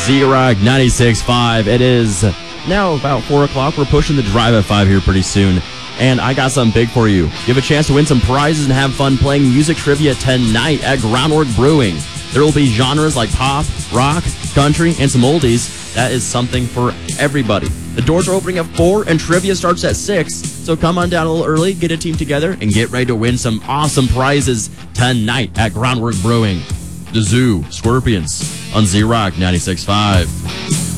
Z-Rock 96.5. It is now about 4 o'clock. We're pushing the drive at 5 here pretty soon. And I got something big for you. You have a chance to win some prizes and have fun playing music trivia tonight at Groundwork Brewing. There will be genres like pop, rock, country, and some oldies. That is something for everybody. The doors are opening at 4 and trivia starts at 6. So come on down a little early, get a team together, and get ready to win some awesome prizes tonight at Groundwork Brewing. The Zoo, Scorpions on Z-Rock 96.5.